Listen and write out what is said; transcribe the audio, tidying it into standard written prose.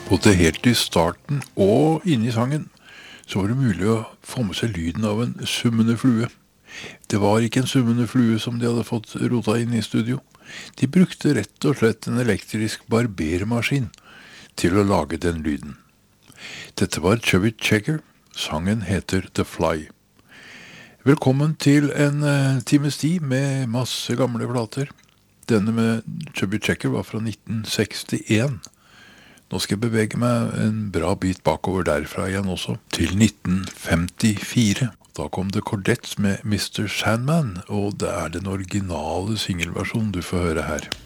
Både helt i starten og inne i sangen så var det mulig å få med seg lyden av en summende flue. Det var ikke en summende flue som de hadde fått rota inn i studio. De brukte rett og slett en elektrisk barbermaskin til å lage den lyden. Dette var Chubby Checker. Sangen heter The Fly. Velkommen til en times tid med masse gamle plater. Denne med Chubby Checker var fra 1961. Nå skal jeg bevege meg en bra bit bakover derfra igjen også, til 1954. Da kom The Cordettes med Mr. Sandman, og det er den originale singelversjonen du får høre her.